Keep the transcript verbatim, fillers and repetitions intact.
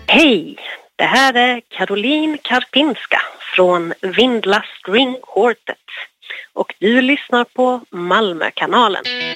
Hej, det här är Caroline Karpinska från Vindla String Quartet och du lyssnar på Malmökanalen.